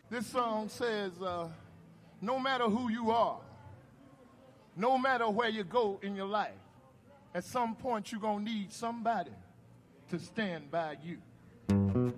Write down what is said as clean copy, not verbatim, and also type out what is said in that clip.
This song says, no matter who you are, no matter where you go in your life, at some point you're going to need somebody to stand by you.